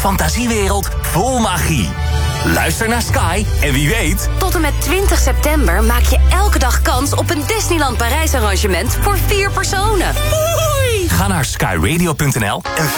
fantasiewereld vol magie. Luister naar Sky en wie weet... Tot en met 20 september maak je elke dag kans op een Disneyland Parijs arrangement voor 4 personen. Ga naar skyradio.nl en